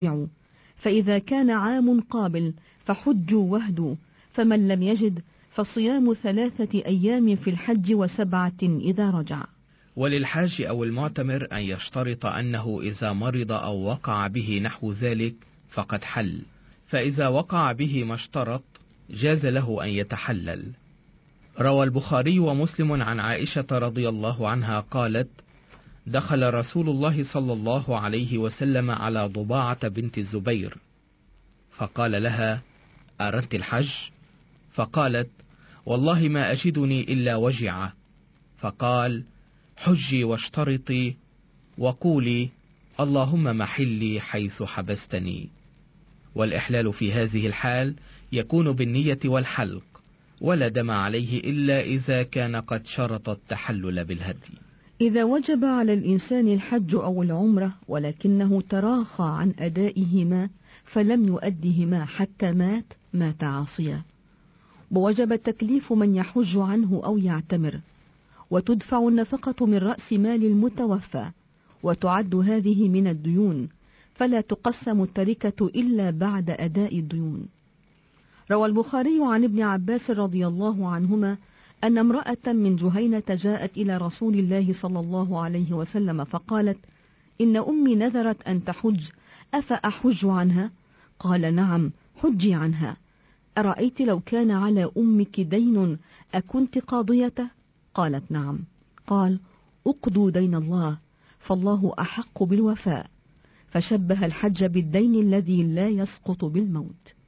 فإذا كان عام قابل فحجوا واهدوا، فمن لم يجد فصيام 3 أيام في الحج و7 إذا رجع. وللحاج أو المعتمر أن يشترط أنه إذا مرض أو وقع به نحو ذلك فقد حل، فإذا وقع به ما اشترط جاز له أن يتحلل. روى البخاري ومسلم عن عائشة رضي الله عنها قالت: دخل رسول الله صلى الله عليه وسلم على ضباعة بنت الزبير فقال لها: أردت الحج؟ فقالت: والله ما أجدني إلا وجعة. فقال: حجي واشترطي وقولي اللهم محلي حيث حبستني. والإحلال في هذه الحال يكون بالنية والحلق، ولا دم عليه إلا إذا كان قد شرط التحلل بالهدي. إذا وجب على الإنسان الحج أو العمرة ولكنه تراخى عن أدائهما فلم يؤدهما حتى مات عاصيا، ووجب تكليف من يحج عنه أو يعتمر، وتدفع النفقة من رأس مال المتوفى، وتعد هذه من الديون، فلا تقسم التركة إلا بعد أداء الديون. روى البخاري عن ابن عباس رضي الله عنهما أن امرأة من جهينة جاءت إلى رسول الله صلى الله عليه وسلم فقالت: إن أمي نذرت أن تحج، أفأحج عنها؟ قال: نعم، حجي عنها. أرأيت لو كان على أمك دين أكنت قاضيته؟ قالت: نعم. قال: اقضوا دين الله، فالله أحق بالوفاء. فشبه الحج بالدين الذي لا يسقط بالموت.